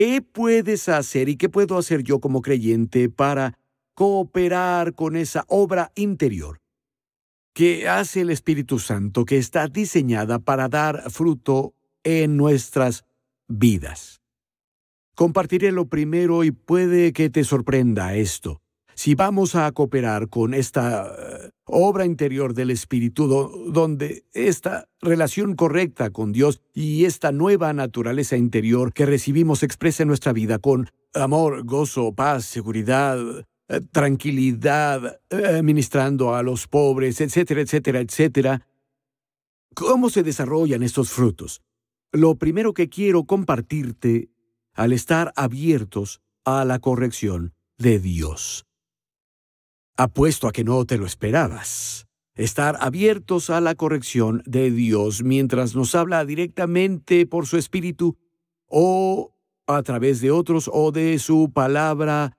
¿Qué puedes hacer y qué puedo hacer yo como creyente para cooperar con esa obra interior que hace el Espíritu Santo, que está diseñada para dar fruto en nuestras vidas? Compartiré lo primero y puede que te sorprenda esto. Si vamos a cooperar con esta obra interior del Espíritu, donde esta relación correcta con Dios y esta nueva naturaleza interior que recibimos expresa en nuestra vida con amor, gozo, paz, seguridad, tranquilidad, ministrando a los pobres, etcétera, etcétera, etcétera. ¿Cómo se desarrollan estos frutos? Lo primero que quiero compartirte al estar abiertos a la corrección de Dios. Apuesto a que no te lo esperabas. Estar abiertos a la corrección de Dios mientras nos habla directamente por su Espíritu o a través de otros o de su palabra.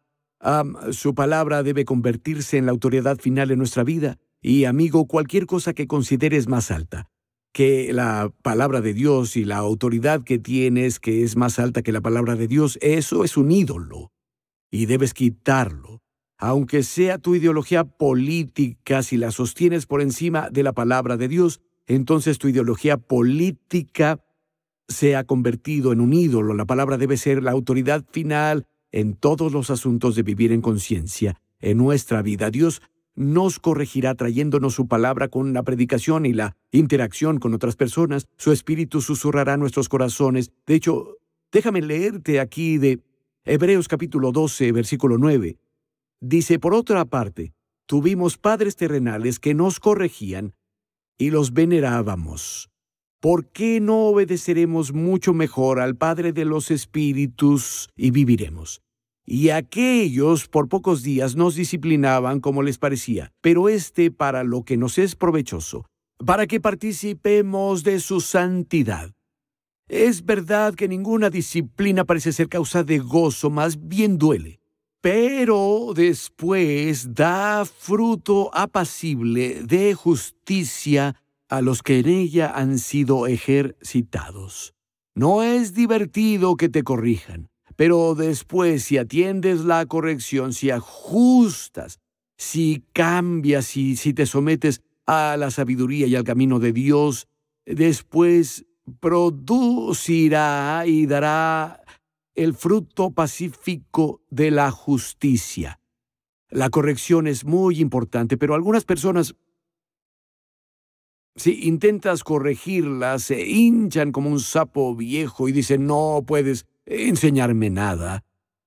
Su palabra debe convertirse en la autoridad final en nuestra vida. Y, amigo, cualquier cosa que consideres más alta que la palabra de Dios y la autoridad que tienes, que es más alta que la palabra de Dios, eso es un ídolo. Y debes quitarlo. Aunque sea tu ideología política, si la sostienes por encima de la palabra de Dios, entonces tu ideología política se ha convertido en un ídolo. La palabra debe ser la autoridad final en todos los asuntos de vivir en conciencia en nuestra vida. Dios nos corregirá trayéndonos su palabra con la predicación y la interacción con otras personas. Su Espíritu susurrará nuestros corazones. De hecho, déjame leerte aquí de Hebreos capítulo 12, versículo 9. Dice, por otra parte, tuvimos padres terrenales que nos corregían y los venerábamos. ¿Por qué no obedeceremos mucho mejor al Padre de los Espíritus y viviremos? Y aquellos por pocos días nos disciplinaban como les parecía, pero para lo que nos es provechoso, para que participemos de su santidad. Es verdad que ninguna disciplina parece ser causa de gozo, más bien duele. Pero después da fruto apacible de justicia a los que en ella han sido ejercitados. No es divertido que te corrijan, pero después, si atiendes la corrección, si ajustas, si cambias, si te sometes a la sabiduría y al camino de Dios, después producirá y dará el fruto pacífico de la justicia. La corrección es muy importante, pero algunas personas, si intentas corregirlas, se hinchan como un sapo viejo y dicen, no puedes enseñarme nada.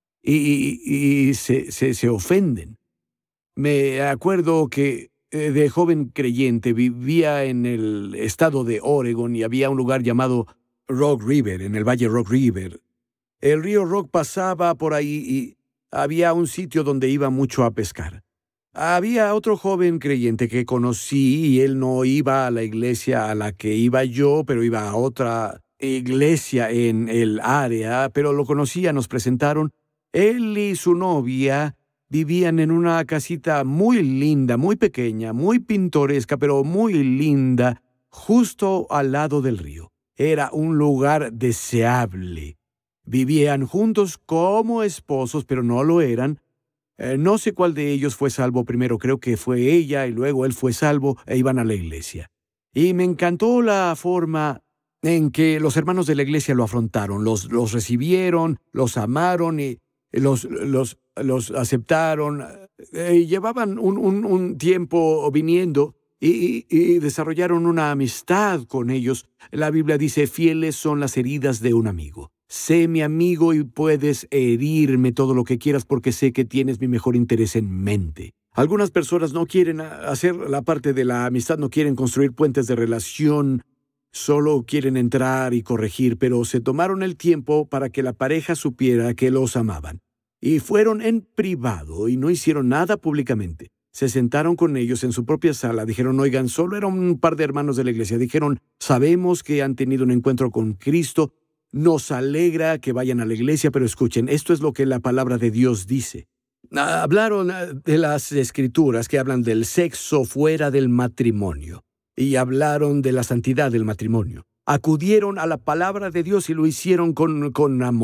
Y se ofenden. Me acuerdo que de joven creyente vivía en el estado de Oregon y había un lugar llamado Rock River, en el valle Rock River. El río Rock pasaba por ahí y había un sitio donde iba mucho a pescar. Había otro joven creyente que conocí y él no iba a la iglesia a la que iba yo, pero iba a otra iglesia en el área, pero lo conocía, nos presentaron. Él y su novia vivían en una casita muy linda, muy pequeña, muy pintoresca, pero muy linda, justo al lado del río. Era un lugar deseable. Vivían juntos como esposos, pero no lo eran. No sé cuál de ellos fue salvo primero, creo que fue ella y luego él fue salvo e iban a la iglesia. Y me encantó la forma en que los hermanos de la iglesia lo afrontaron. Los recibieron, los amaron y los aceptaron. Llevaban un tiempo viniendo y desarrollaron una amistad con ellos. La Biblia dice, fieles son las heridas de un amigo. Sé mi amigo y puedes herirme todo lo que quieras porque sé que tienes mi mejor interés en mente. Algunas personas no quieren hacer la parte de la amistad, no quieren construir puentes de relación, solo quieren entrar y corregir, pero se tomaron el tiempo para que la pareja supiera que los amaban. Y fueron en privado y no hicieron nada públicamente. Se sentaron con ellos en su propia sala, dijeron, oigan, solo eran un par de hermanos de la iglesia. Dijeron, sabemos que han tenido un encuentro con Cristo, nos alegra que vayan a la iglesia, pero escuchen, esto es lo que la palabra de Dios dice. Hablaron de las escrituras que hablan del sexo fuera del matrimonio y hablaron de la santidad del matrimonio. Acudieron a la palabra de Dios y lo hicieron con amor.